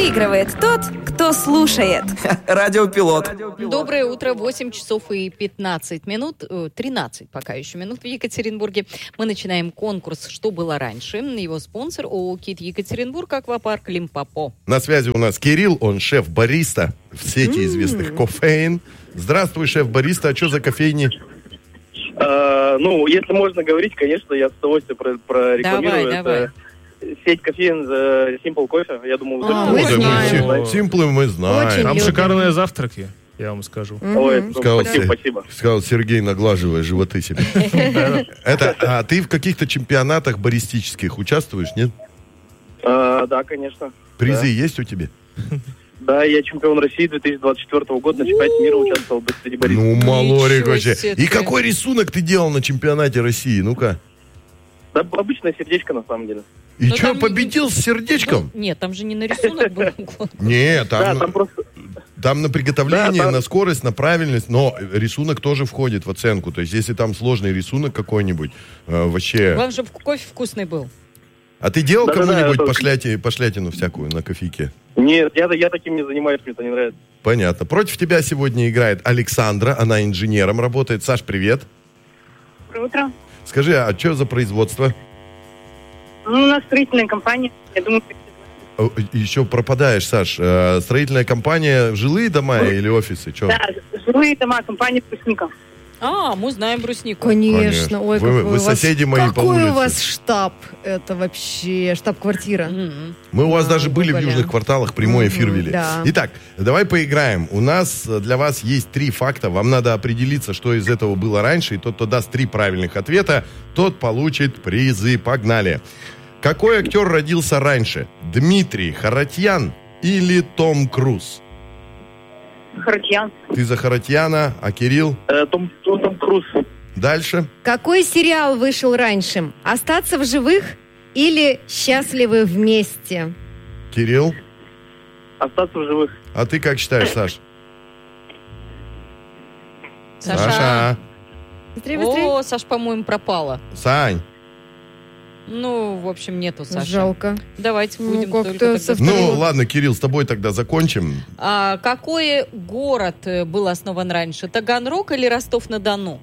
Выигрывает тот, кто слушает. Радиопилот. Доброе утро, 8 часов и 15 минут, 13 пока еще минут в Екатеринбурге. Мы начинаем конкурс «Что было раньше?». Его спонсор ООО «КИТ Екатеринбург», аквапарк «Лимпопо». На связи у нас Кирилл, он шеф-бариста в сети известных «Кофеин». Здравствуй, шеф-бариста, а что за кофейни? Если можно говорить, конечно, я с удовольствием прорекламирую. Давай. Сеть кофеин Simple Coffee. Я думаю, мы знаем. Симплы мы знаем. Очень Там любим. шикарные завтраки, я вам скажу. Спасибо. Сказал Сергей, наглаживая животы себе. А ты в каких-то чемпионатах баристических участвуешь, нет? Да, конечно. Призы есть у тебя? Да, я чемпион России 2024 года на чемпионате мира участвовал среди баристов. Ну, малорик Ничего вообще. себе И ты. какой рисунок ты делал на чемпионате России? Ну-ка. Да, обычное сердечко, на самом деле. И Ну, что, там победил с сердечком? Нет, там же не на рисунок был. Нет, Да, там просто... там на приготовление, Да, там- на скорость, на правильность, но рисунок тоже входит в оценку. То есть, если там сложный рисунок какой-нибудь, вообще... Главное, чтобы кофе вкусный был. А ты делал Да-да-да, кому-нибудь это- пошлятину всякую на кофейке? Нет, я таким не занимаюсь, мне это не нравится. Понятно. Против тебя сегодня играет Александра, она инженером работает. Саш, привет. Доброе утро. Скажи, а что за производство? У нас строительная компания. Я думаю, Еще пропадаешь, Саш. Строительная компания, жилые дома или офисы? Чё? да, жилые дома, компания «Брусника». Мы знаем бруснику. Конечно. Ой, Вы какой у вас- соседи мои по Какой улице. у вас штаб? Это вообще штаб-квартира. Мгм. Мы у вас даже были в Гоголя. южных кварталах, прямой эфир вели. да. Итак, давай поиграем. У нас для вас есть 3 факта. Вам надо определиться, что из этого было раньше. И тот, кто даст 3 правильных ответа, тот получит призы. Погнали. Какой актер родился раньше? Дмитрий Харатьян или Том Круз? Харатьян. Ты за Харатьяна, а Кирилл? Том Круз. Дальше. Какой сериал вышел раньше? «Остаться в живых» или «Счастливы вместе»? Кирилл? Остаться в живых. А ты как считаешь, Саш? Саша. Быстрее, быстрее. Саш, по-моему, пропала. Сань. В общем, нету Саши. Жалко. Давайте будем как-то только тогда... со Ну, второго- ладно, Кирилл, с тобой тогда закончим. Какой город был основан раньше? Таганрог или Ростов-на-Дону?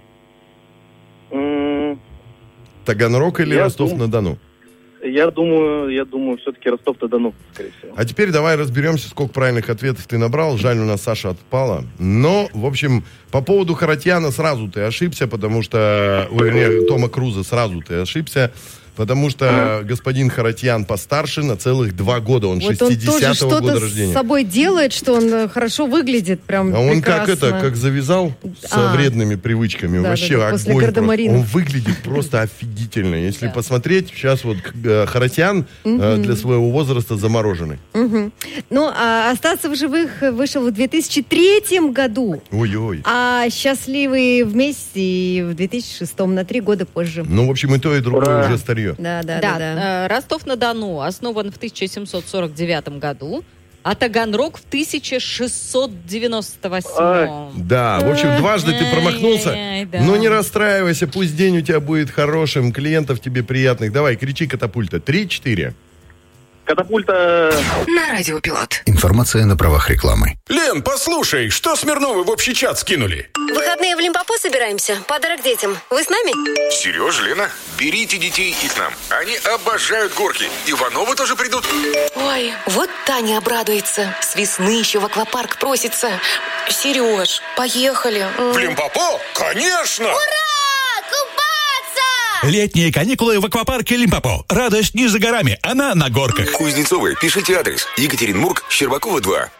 Таганрог или Я Ростов-на-Дону? Я думаю, все-таки Ростов-на-Дону, скорее всего. А теперь давай разберемся, сколько правильных ответов ты набрал. Жаль, у нас Саша отпала. Но, в общем, по поводу Харатьяна сразу ты ошибся, потому что... Тома Круза сразу ты ошибся, потому что господин Харатьян постарше на целых 2 года. Он Вот он тоже 60-го что-то года с рождения. собой делает, что он хорошо выглядит, прям А он прекрасно. как завязал со вредными привычками. Да, Вообще да, после огонь. гардемарина. Он выглядит просто офигительно. Если Да. посмотреть, сейчас вот Харатьян для своего возраста замороженный. Мгм. А «Остаться в живых» вышел в 2003 году, Ой-ой. а «Счастливые вместе» и в 2006, на 3 года позже. Ну, в общем, и то, и другое Ура. уже старье. Да. Ростов-на-Дону основан в 1749 году, а Таганрог в 1698. Да, в общем, дважды ты промахнулся. Ай-яй-яй, да. Но не расстраивайся, пусть день у тебя будет хорошим, клиентов тебе приятных. Давай, кричи, катапульта. 3-4. Катапульта... На Радиопилот. Информация на правах рекламы. Лен, послушай, что Смирновы в общий чат скинули? В выходные в Лимпопо собираемся. Подарок детям. Вы с нами? Сереж, Лена, берите детей и к нам. Они обожают горки. Ивановы тоже придут. Ой, вот Таня обрадуется. С весны еще в аквапарк просится. Сереж, поехали. В Лимпопо? Конечно! Летние каникулы в аквапарке Лимпопо. Радость не за горами, она на горках. Кузнецовы, пишите адрес. Екатеринбург, Щербакова 2.